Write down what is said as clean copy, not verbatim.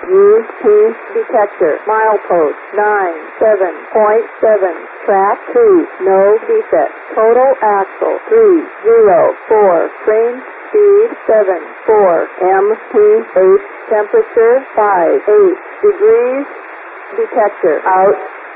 UP detector. Milepost 97.7. Track 2. No defect. Total axle 304. Train speed 74. MPH temperature 58 degrees. Detector out.